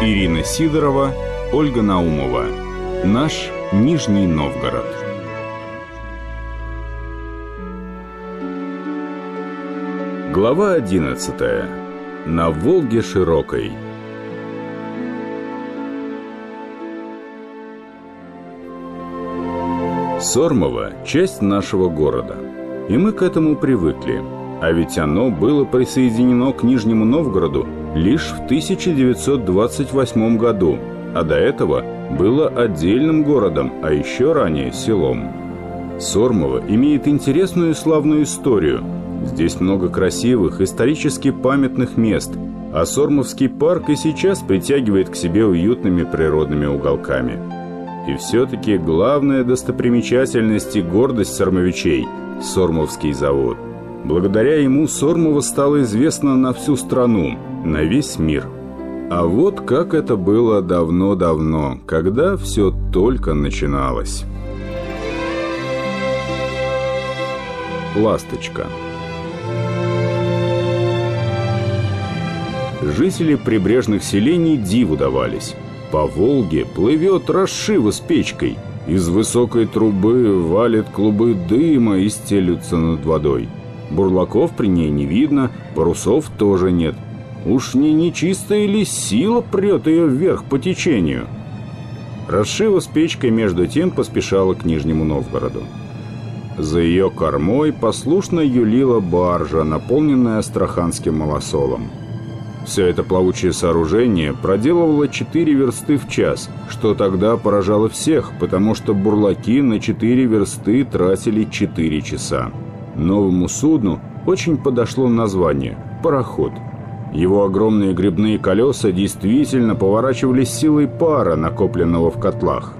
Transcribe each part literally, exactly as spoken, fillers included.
Ирина Сидорова, Ольга Наумова. Наш Нижний Новгород. Глава одиннадцатая. На Волге широкой. Сормово – часть нашего города, и мы к этому привыкли. А ведь оно было присоединено к Нижнему Новгороду лишь в тысяча девятьсот двадцать восьмом году, а до этого было отдельным городом, а еще ранее селом. Сормово имеет интересную и славную историю. Здесь много красивых, исторически памятных мест, а Сормовский парк и сейчас притягивает к себе уютными природными уголками. И все-таки главная достопримечательность и гордость сормовичей – Сормовский завод. Благодаря ему Сормово стало известно на всю страну, на весь мир. А вот как это было давно-давно, когда все только начиналось. Ласточка. Жители прибрежных селений диву давались. По Волге плывет расшива с печкой. Из высокой трубы валят клубы дыма и стелются над водой. Бурлаков при ней не видно, парусов тоже нет. Уж не нечистая ли сила прет ее вверх по течению? Расшива с печкой между тем поспешала к Нижнему Новгороду. За ее кормой послушно юлила баржа, наполненная астраханским малосолом. Все это плавучее сооружение проделывало четыре версты в час, что тогда поражало всех, потому что бурлаки на четыре версты тратили четыре часа. Новому судну очень подошло название – пароход. Его огромные гребные колеса действительно поворачивались силой пара, накопленного в котлах.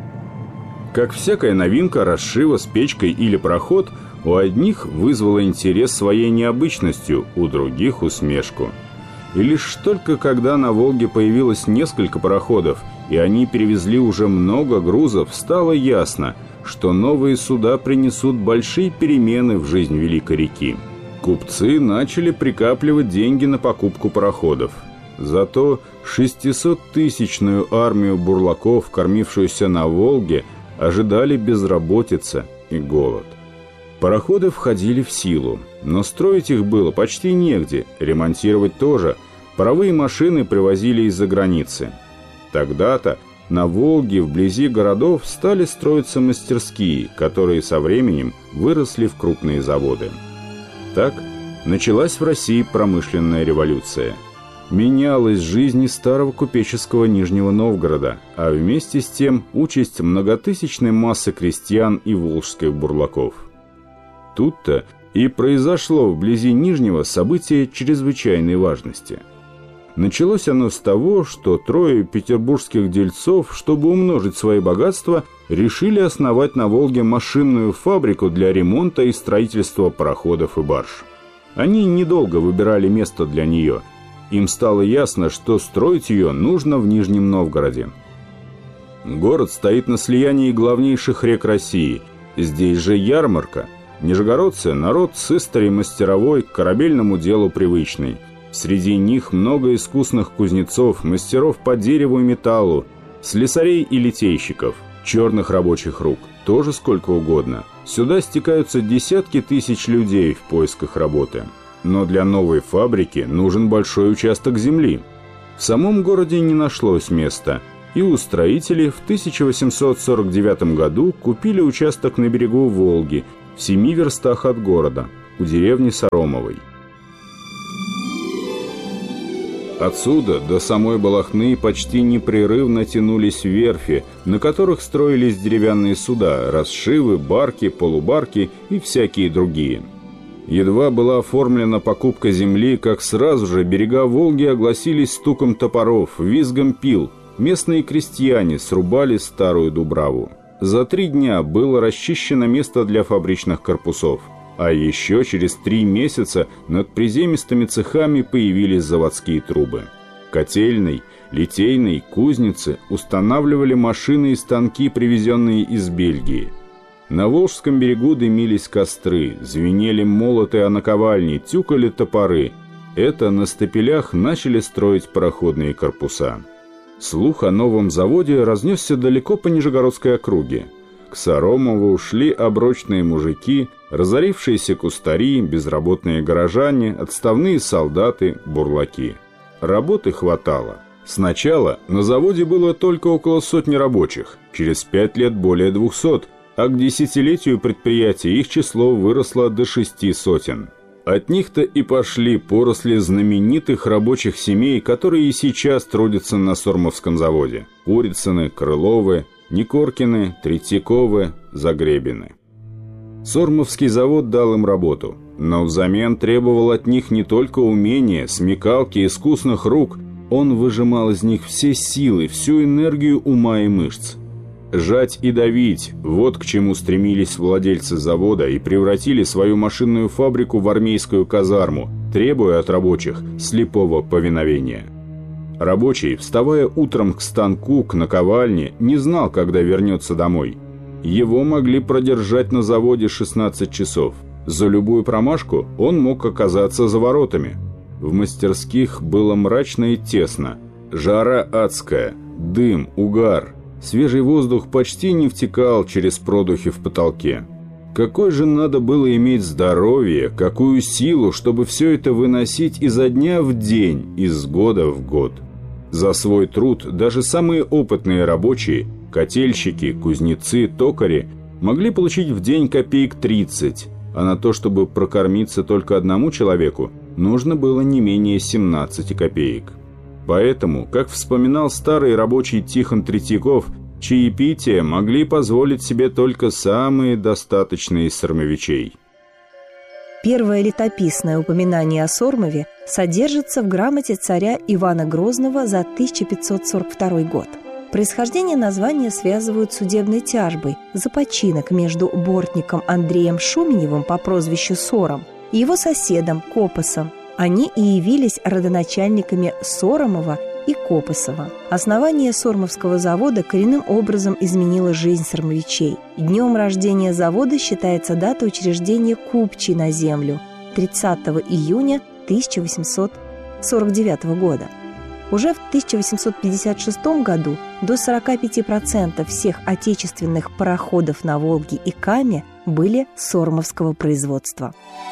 Как всякая новинка, расшива с печкой или пароход у одних вызвала интерес своей необычностью, у других – усмешку. И лишь только когда на Волге появилось несколько пароходов, и они перевезли уже много грузов, стало ясно, что новые суда принесут большие перемены в жизнь Великой реки. Купцы начали прикапливать деньги на покупку пароходов. Зато шестисоттысячную армию бурлаков, кормившуюся на Волге, ожидали безработица и голод. Пароходы входили в силу, но строить их было почти негде, ремонтировать тоже. Паровые машины привозили из-за границы. Тогда-то на Волге вблизи городов стали строиться мастерские, которые со временем выросли в крупные заводы. Так началась в России промышленная революция. Менялась жизнь старого купеческого Нижнего Новгорода, а вместе с тем участь многотысячной массы крестьян и волжских бурлаков. Тут-то и произошло вблизи Нижнего событие чрезвычайной важности. Началось оно с того, что трое петербургских дельцов, чтобы умножить свои богатства, решили основать на Волге машинную фабрику для ремонта и строительства пароходов и барж. Они недолго выбирали место для нее. Им стало ясно, что строить ее нужно в Нижнем Новгороде. Город стоит на слиянии главнейших рек России. Здесь же ярмарка. Нижегородцы – народ с истории мастеровой, к корабельному делу привычный. Среди них много искусных кузнецов, мастеров по дереву и металлу, слесарей и литейщиков, черных рабочих рук, тоже сколько угодно. Сюда стекаются десятки тысяч людей в поисках работы. Но для новой фабрики нужен большой участок земли. В самом городе не нашлось места, и устроители в тысяча восемьсот сорок девятом году купили участок на берегу Волги, в семи верстах от города, у деревни Соромовой. Отсюда до самой Балахны почти непрерывно тянулись верфи, на которых строились деревянные суда, расшивы, барки, полубарки и всякие другие. Едва была оформлена покупка земли, как сразу же берега Волги огласились стуком топоров, визгом пил. Местные крестьяне срубали старую дубраву. За три дня было расчищено место для фабричных корпусов. А еще через три месяца над приземистыми цехами появились заводские трубы. Котельной, литейной, кузницы устанавливали машины и станки, привезенные из Бельгии. На Волжском берегу дымились костры, звенели молоты о наковальне, тюкали топоры. Это на стапелях начали строить пароходные корпуса. Слух о новом заводе разнесся далеко по Нижегородской округе. К Соромову шли оброчные мужики, разорившиеся кустари, безработные горожане, отставные солдаты, бурлаки. Работы хватало. Сначала на заводе было только около сотни рабочих, через пять лет более двухсот, а к десятилетию предприятия их число выросло до шести сотен. От них-то и пошли поросли знаменитых рабочих семей, которые и сейчас трудятся на Сормовском заводе. Курицыны, Крыловы, Никоркины, Третьяковы, Загребины. Сормовский завод дал им работу, но взамен требовал от них не только умения, смекалки, искусных рук, он выжимал из них все силы, всю энергию ума и мышц. Жать и давить – вот к чему стремились владельцы завода и превратили свою машинную фабрику в армейскую казарму, требуя от рабочих слепого повиновения. Рабочий, вставая утром к станку, к наковальне, не знал, когда вернется домой. Его могли продержать на заводе шестнадцать часов. За любую промашку он мог оказаться за воротами. В мастерских было мрачно и тесно. Жара адская, дым, угар. Свежий воздух почти не втекал через продухи в потолке. Какое же надо было иметь здоровье, какую силу, чтобы все это выносить изо дня в день, из года в год. За свой труд даже самые опытные рабочие, котельщики, кузнецы, токари, могли получить в день копеек тридцать, а на то, чтобы прокормиться только одному человеку, нужно было не менее семнадцати копеек. Поэтому, как вспоминал старый рабочий Тихон Третьяков, чаепития могли позволить себе только самые достаточные из сормовичей. Первое летописное упоминание о Сормове содержится в грамоте царя Ивана Грозного за тысяча пятьсот сорок второй год. Происхождение названия связывают с судебной тяжбой за починок между бортником Андреем Шуменевым по прозвищу Сором и его соседом Копосом. Они и явились родоначальниками Соромова и Копосова. Основание Сормовского завода коренным образом изменило жизнь сормовичей. Днем рождения завода считается дата учреждения купчей на землю – тридцатого июня тысяча восемьсот сорок девятого года. Уже в тысяча восемьсот пятьдесят шестом году до сорока пяти процентов всех отечественных пароходов на Волге и Каме были сормовского производства.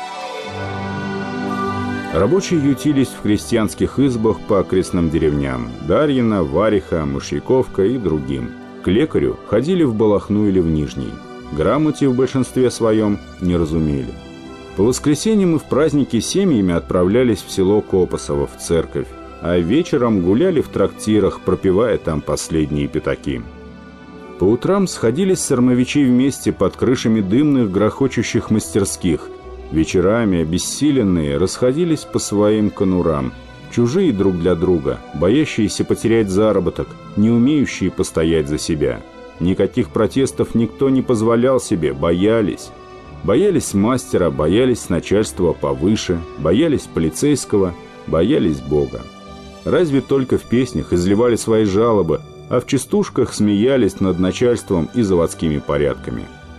Рабочие ютились в крестьянских избах по окрестным деревням – Дарьино, Вариха, Мышьяковка и другим. К лекарю ходили в Балахну или в Нижний. Грамоте в большинстве своем не разумели. По воскресеньям и в праздники семьями отправлялись в село Копосово в церковь, а вечером гуляли в трактирах, пропевая там последние пятаки. По утрам сходились сормовичи вместе под крышами дымных грохочущих мастерских. Вечерами, обессиленные, расходились по своим конурам, чужие друг для друга, боящиеся потерять заработок, не умеющие постоять за себя. Никаких протестов никто не позволял себе, боялись. Боялись мастера, боялись начальства повыше, боялись полицейского, боялись Бога. Разве только в песнях изливали свои жалобы, а в частушках смеялись над начальством и заводскими порядками.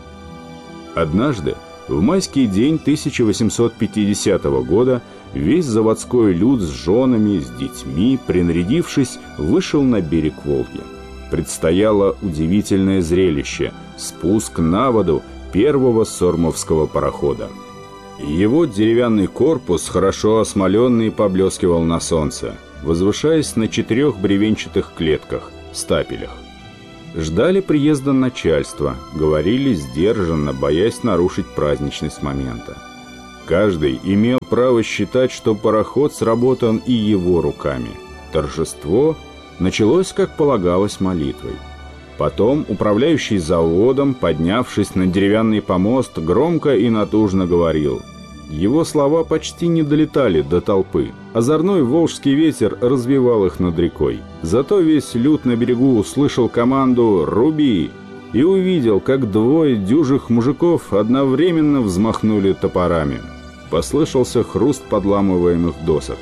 Однажды, в майский день тысяча восемьсот пятидесятого года, весь заводской люд с женами, с детьми, принарядившись, вышел на берег Волги. Предстояло удивительное зрелище – спуск на воду первого сормовского парохода. Его деревянный корпус, хорошо осмоленный, поблескивал на солнце, возвышаясь на четырех бревенчатых клетках – стапелях. Ждали приезда начальства, говорили сдержанно, боясь нарушить праздничность момента. Каждый имел право считать, что пароход сработан и его руками. Торжество началось, как полагалось, молитвой. Потом управляющий заводом, поднявшись на деревянный помост, громко и натужно говорил. Его слова почти не долетали до толпы. Озорной волжский ветер развевал их над рекой. Зато весь люд на берегу услышал команду «Руби!» и увидел, как двое дюжих мужиков одновременно взмахнули топорами. Послышался хруст подламываемых досок.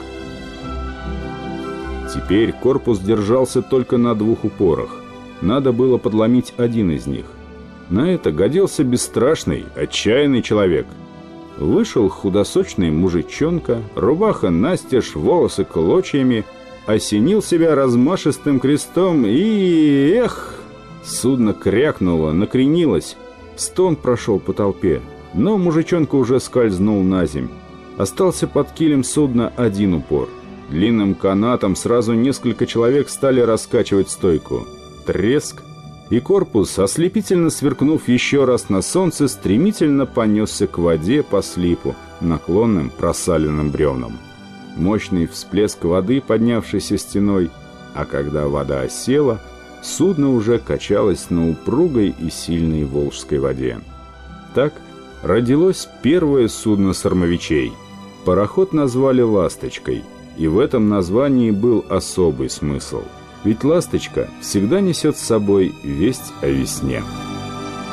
Теперь корпус держался только на двух упорах. Надо было подломить один из них. На это годился бесстрашный, отчаянный человек. Вышел худосочный мужичонка, рубаха настежь, волосы клочьями, осенил себя размашистым крестом и... Эх! Судно крякнуло, накренилось. Стон прошел по толпе, но мужичонка уже скользнул на земь. Остался под килем судна один упор. Длинным канатом сразу несколько человек стали раскачивать стойку. Треск, и корпус, ослепительно сверкнув еще раз на солнце, стремительно понесся к воде по слипу, наклонным просаленным бревнам. Мощный всплеск воды, поднявшийся стеной, а когда вода осела, судно уже качалось на упругой и сильной волжской воде. Так родилось первое судно сармовичей. Пароход назвали «Ласточкой», и в этом названии был особый смысл. Ведь ласточка всегда несет с собой весть о весне.